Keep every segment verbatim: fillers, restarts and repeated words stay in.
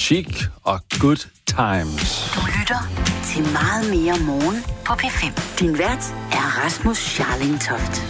Chic og Good Times. Du lytter til Meget Mere Morgen på P fem. Din vært er Rasmus Scharling Toft.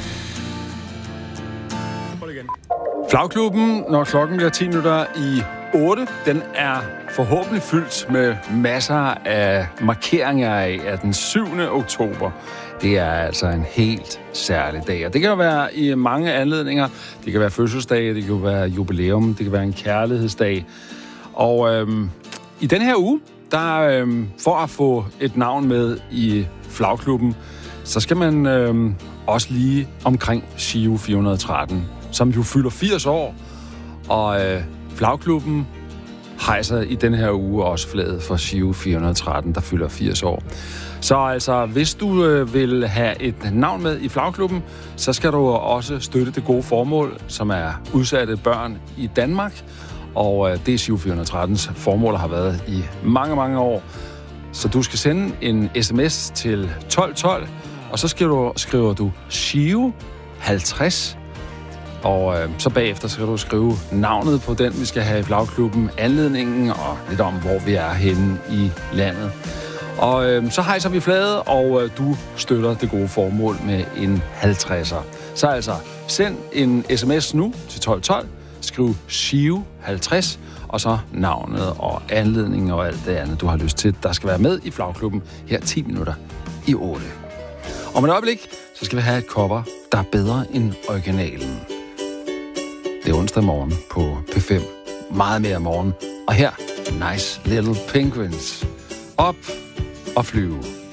Flagklubben, når klokken bliver ti minutter i otte, den er forhåbentlig fyldt med masser af markeringer af, af den syvende oktober. Det er altså en helt særlig dag, og det kan jo være i mange anledninger. Det kan være fødselsdag, det kan være jubilæum, det kan være en kærlighedsdag. Og øhm, i den her uge, der øhm, for at få et navn med i flagklubben, så skal man øhm, også lige omkring Giro fire hundrede og tretten, som jo fylder firs år, og øh, flagklubben hejser i den her uge også flaget for Giro fire hundrede og tretten, der fylder firs år. Så altså, hvis du øh, vil have et navn med i flagklubben, så skal du også støtte det gode formål, som er udsatte børn i Danmark. Og øh, det er Giro fire hundrede og trettens formål har været i mange, mange år. Så du skal sende en sms til tolv tolv, og så skriver du, skriver du Giro halvtreds. Og øh, så bagefter skal du skrive navnet på den, vi skal have i flagklubben, anledningen og lidt om, hvor vi er henne i landet. Og øh, så hejser vi flaget, og øh, du støtter det gode formål med en halvtredser. Så altså, send en sms nu til tolv tolv, skriv Giro halvtreds, og så navnet og anledningen og alt det andet, du har lyst til, der skal være med i flagklubben her ti minutter i otte. Om et øjeblik, så skal vi have et cover, der er bedre end originalen. Det er onsdag morgen på P fem. Meget mere morgen. Og her, Nice Little Penguins. Op og flyve.